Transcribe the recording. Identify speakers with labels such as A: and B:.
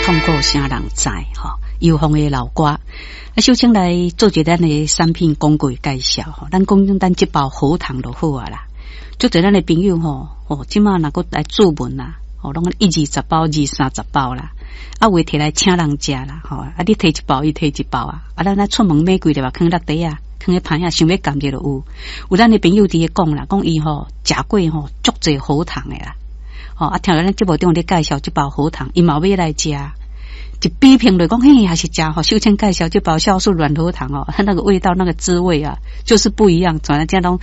A: 创过啥人知吼？油封的老瓜，首先来做一咱的产品广告介绍吼。咱讲咱这包喉糖就好啊啦。就对咱的朋友吼，即马若个来注文啦，拢1、20包、2、30包啦。啊，话摕来请人食啦，啊，你摕一包，伊摕一包啊。咱来出门买几粒吧，放落地啊，放喺盘啊，想要感觉就有咱的朋友伫咧讲啦，讲伊食过足济喉糖的啦。啊，听到咱节目中咧介绍这包喉糖，伊嘛要来食。一比评论讲，嘿，还是食秀清介绍这包酵素软喉糖那个味道、那个滋味啊，就是不一样。转来这拢